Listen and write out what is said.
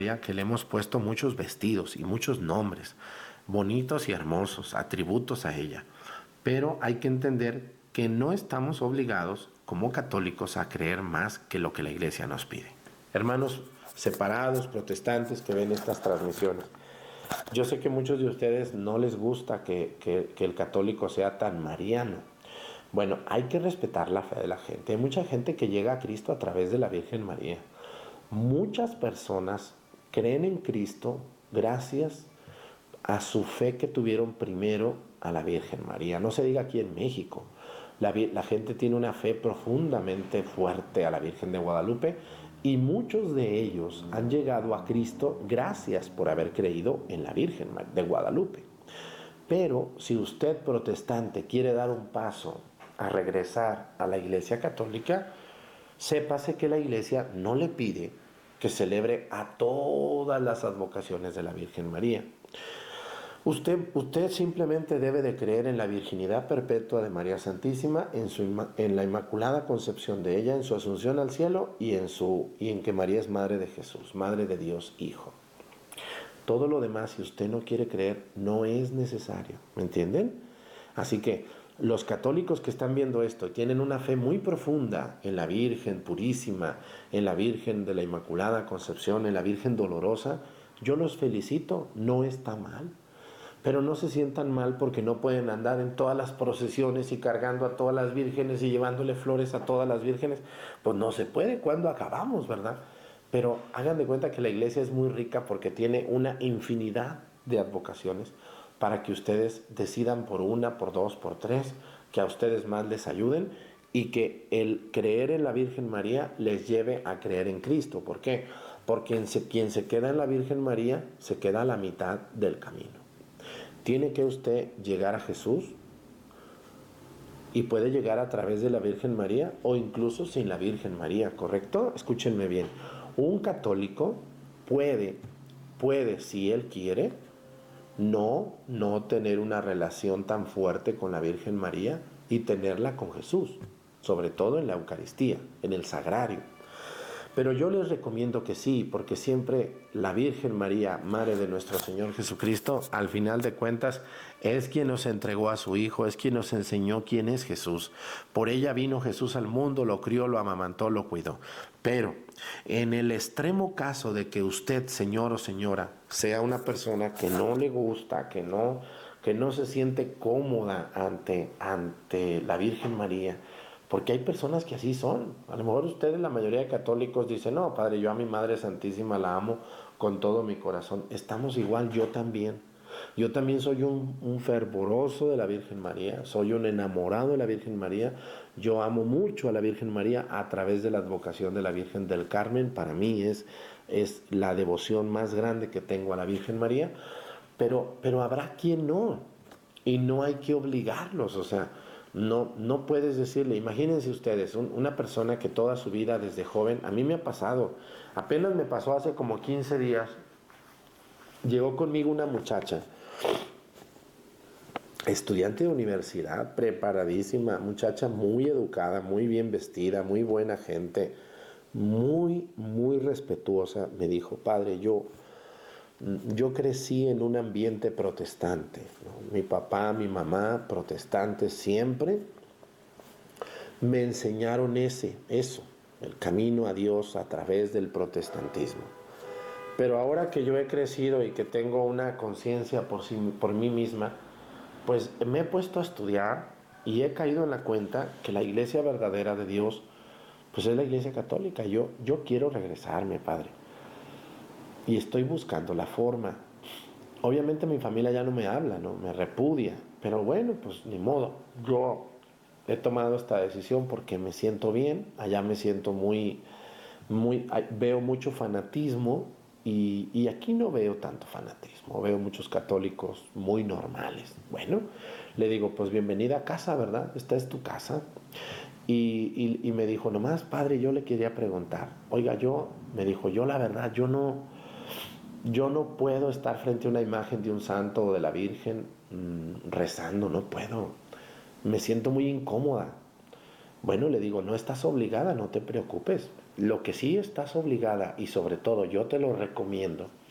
que le hemos puesto muchos vestidos y muchos nombres, bonitos y hermosos, atributos a ella. Pero hay que entender que no estamos obligados como católicos a creer más que lo que la Iglesia nos pide. Hermanos separados, protestantes que ven estas transmisiones, yo sé que a muchos de ustedes no les gusta que el católico sea tan mariano. Bueno, hay que respetar la fe de la gente. Hay mucha gente que llega a Cristo a través de la Virgen María. Muchas personas creen en Cristo gracias a su fe que tuvieron primero a la Virgen María. No se diga aquí en México. La gente tiene una fe profundamente fuerte a la Virgen de Guadalupe y muchos de ellos han llegado a Cristo gracias por haber creído en la Virgen de Guadalupe. Pero si usted protestante quiere dar un paso a regresar a la Iglesia Católica, sépase que la Iglesia no le pide que celebre a todas las advocaciones de la Virgen María. Usted simplemente debe de creer en la virginidad perpetua de María Santísima, en la Inmaculada Concepción de ella, en su asunción al cielo y en que María es Madre de Jesús, Madre de Dios Hijo. Todo lo demás, si usted no quiere creer, no es necesario, ¿me entienden? Así que los católicos que están viendo esto y tienen una fe muy profunda en la Virgen Purísima, en la Virgen de la Inmaculada Concepción, en la Virgen Dolorosa, yo los felicito, no está mal. Pero no se sientan mal porque no pueden andar en todas las procesiones y cargando a todas las vírgenes y llevándole flores a todas las vírgenes. Pues no se puede, ¿cuándo acabamos, verdad? Pero hagan de cuenta que la iglesia es muy rica porque tiene una infinidad de advocaciones para que ustedes decidan por una, por dos, por tres, que a ustedes más les ayuden y que el creer en la Virgen María les lleve a creer en Cristo. ¿Por qué? Porque quien se queda en la Virgen María se queda a la mitad del camino. Tiene que usted llegar a Jesús y puede llegar a través de la Virgen María o incluso sin la Virgen María, ¿correcto? Escúchenme bien. Un católico puede, si él quiere, no tener una relación tan fuerte con la Virgen María y tenerla con Jesús, sobre todo en la Eucaristía, en el sagrario. Pero yo les recomiendo que sí, porque siempre la Virgen María, Madre de nuestro Señor Jesucristo, al final de cuentas, es quien nos entregó a su Hijo, es quien nos enseñó quién es Jesús. Por ella vino Jesús al mundo, lo crió, lo amamantó, lo cuidó. Pero en el extremo caso de que usted, señor o señora, sea una persona que no le gusta, que no se siente cómoda ante la Virgen María, porque hay personas que así son. A lo mejor ustedes, la mayoría de católicos, dicen, no, Padre, yo a mi Madre Santísima la amo con todo mi corazón. Estamos igual, yo también. Yo también soy un fervoroso de la Virgen María, soy un enamorado de la Virgen María. Yo amo mucho a la Virgen María a través de la advocación de la Virgen del Carmen. Para mí es la devoción más grande que tengo a la Virgen María. Pero habrá quien no, y no hay que obligarlos, o sea, no puedes decirle. Imagínense ustedes, una persona que toda su vida desde joven, a mí me ha pasado, apenas me pasó hace como 15 días, llegó conmigo una muchacha, estudiante de universidad, preparadísima, muchacha muy educada, muy bien vestida, muy buena gente, muy respetuosa. Me dijo, Padre, yo crecí en un ambiente protestante, ¿no? Mi papá, mi mamá, protestantes siempre, me enseñaron eso, el camino a Dios a través del protestantismo. Pero ahora que yo he crecido y que tengo una conciencia por mí misma, pues me he puesto a estudiar y he caído en la cuenta que la iglesia verdadera de Dios, pues es la iglesia católica. Yo quiero regresarme, Padre. Y estoy buscando la forma. Obviamente mi familia ya no me habla, ¿no? Me repudia. Pero bueno, pues ni modo. Yo he tomado esta decisión porque me siento bien. Allá me siento veo mucho fanatismo y aquí no veo tanto fanatismo. Veo muchos católicos muy normales. Bueno, le digo, pues bienvenida a casa, ¿verdad? Esta es tu casa. Y me dijo, nomás, Padre, yo le quería preguntar. Oiga, me dijo, yo la verdad, yo no puedo estar frente a una imagen de un santo o de la Virgen rezando, no puedo. Me siento muy incómoda. Bueno, le digo, no estás obligada, no te preocupes. Lo que sí estás obligada, y sobre todo yo te lo recomiendo,